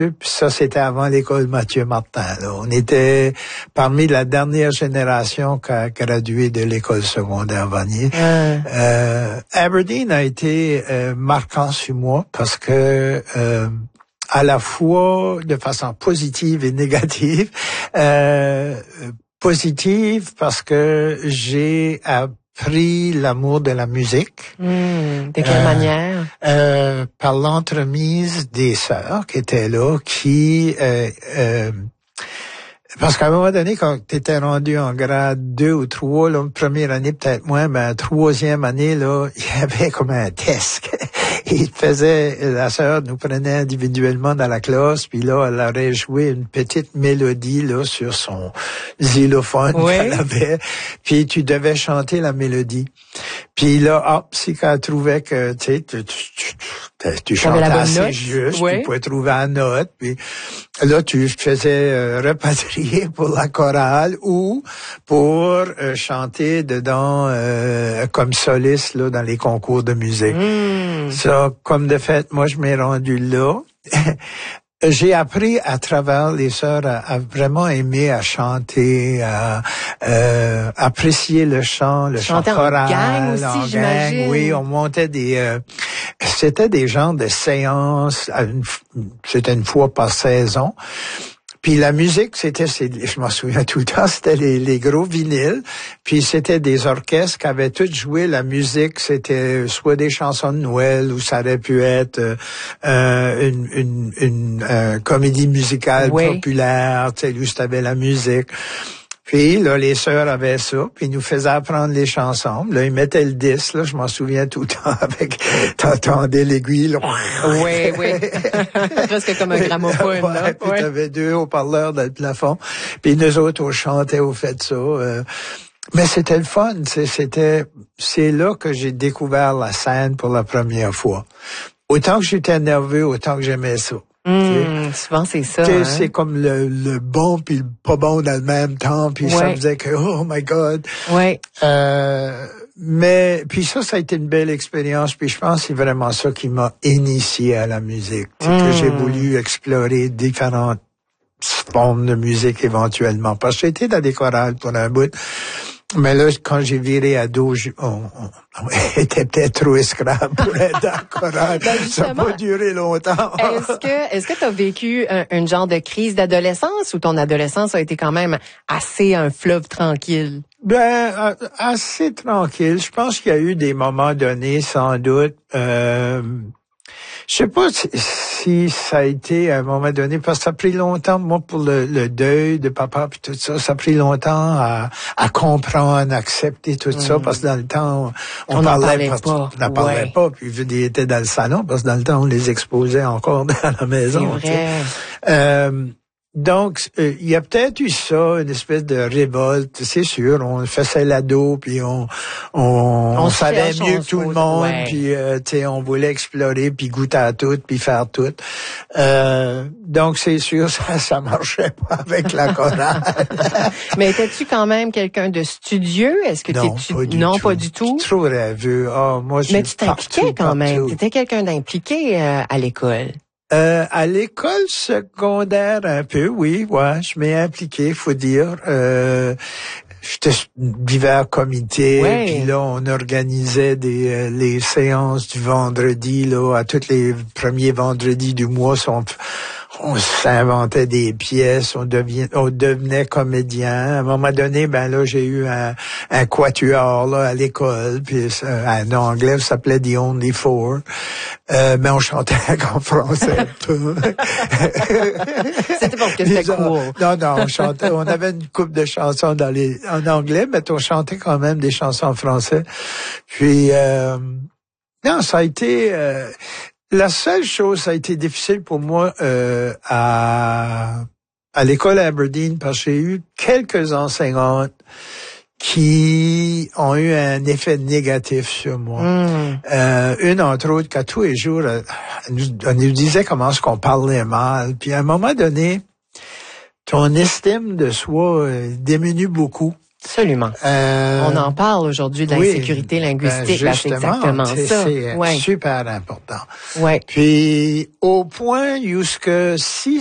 Puis ça, c'était avant l'école Mathieu Martin. Là. On était parmi la dernière génération qui a gradué de l'école secondaire Vanier. Aberdeen a été marquant sur moi parce que à la fois de façon positive et négative. Positive parce que j'ai appris l'amour de la musique. De quelle manière? Par l'entremise des sœurs qui étaient là, parce qu'à un moment donné, quand tu étais rendu en grade 2 ou 3, là, première année peut-être moins, mais troisième année, là, il y avait comme un test. La sœur nous prenait individuellement dans la classe, puis là, elle aurait joué une petite mélodie, là, sur son xylophone qu'elle avait, puis tu devais chanter la mélodie. Puis là, c'est quand elle trouvait que, tu sais, tu chantais assez juste, tu pouvais trouver la note, puis là, tu faisais repatrier pour la chorale ou pour chanter dedans comme soliste là dans les concours de musique. Ça, comme de fait, moi, je m'ai rendu là. J'ai appris à travers les sœurs à vraiment aimer à chanter, à apprécier le chant choral. En gang aussi, j'imagine. Oui, on montait c'était des genres de séances, c'était une fois par saison. Puis la musique, je m'en souviens tout le temps, c'était les gros vinyles. Puis c'était des orchestres qui avaient tous joué la musique. C'était soit des chansons de Noël ou ça aurait pu être une comédie musicale populaire, tu sais, où c'était la musique. Puis là, les sœurs avaient ça, puis ils nous faisaient apprendre les chansons. Là, ils mettaient le disque, là, je m'en souviens tout le temps t'entendais l'aiguille, là. Oui. Presque comme un gramophone, là. Puis t'avais 2 haut-parleurs dans le plafond. Puis nous autres, on chantait au fait de ça. Mais c'était le fun, c'est là que j'ai découvert la scène pour la première fois. Autant que j'étais nerveux, autant que j'aimais ça. Souvent c'est ça. C'est comme le bon puis le pas bon dans le même temps, puis ça faisait que oh my God. Mais puis ça a été une belle expérience, puis je pense que c'est vraiment ça qui m'a initié à la musique, que j'ai voulu explorer différentes formes de musique éventuellement. Parce que j'ai été dans des chorales pour un bout. Mais là, quand j'ai viré ado, on était peut-être trop esclave pour être dans le chorale. Ça n'a pas duré longtemps. Est-ce que tu as vécu un genre de crise d'adolescence ou ton adolescence a été quand même assez un fleuve tranquille? Assez tranquille. Je pense qu'il y a eu des moments donnés, sans doute. Je sais pas si ça a été à un moment donné, parce que ça a pris longtemps, moi, pour le deuil de papa puis tout ça, ça a pris longtemps à comprendre, à accepter tout ça, parce que dans le temps, on parlait pas, puis ils étaient dans le salon, parce que dans le temps, on les exposait encore dans la maison. C'est vrai. Donc, il y a peut-être eu ça, une espèce de révolte, c'est sûr. On faisait l'ado, puis on savait mieux que tout le monde, puis tu sais, on voulait explorer, puis goûter à tout, puis faire tout. Donc, c'est sûr, ça marchait pas avec la chorale. Mais étais-tu quand même quelqu'un de studieux? Est-ce que pas du tout? Trop rêveux. Mais tu t'impliquais quand même. T'étais quelqu'un d'impliqué à l'école. À l'école secondaire, un peu, oui, je m'ai impliqué, faut dire. J'étais divers comités, puis là, on organisait les séances du vendredi, là, à tous les premiers vendredis du mois, on s'inventait des pièces, on devenait comédien. À un moment donné, là, j'ai eu un quatuor, là, à l'école, puis en anglais, ça s'appelait The Only Four. Mais on chantait en français. C'était parce que c'était cool. Non, on chantait, on avait une couple de chansons en anglais, mais on chantait quand même des chansons en français. Puis, non, ça a été, la seule chose, ça a été difficile pour moi à l'école Aberdeen, parce que j'ai eu quelques enseignantes qui ont eu un effet négatif sur moi. Une, entre autres, qu'à tous les jours, elle nous disait comment est-ce qu'on parlait mal. Puis à un moment donné, ton estime de soi diminue beaucoup. Absolument. On en parle aujourd'hui de l'insécurité linguistique. Ben c'est exactement ça. C'est super important. Ouais. Puis, au point où si